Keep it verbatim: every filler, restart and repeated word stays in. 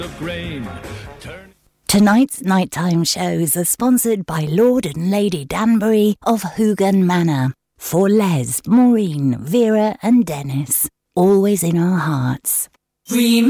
Grain. Turn- Tonight's nighttime shows are sponsored by Lord and Lady Danbury of Hoogan Manor. For Les, Maureen, Vera and Dennis, always in our hearts. Remember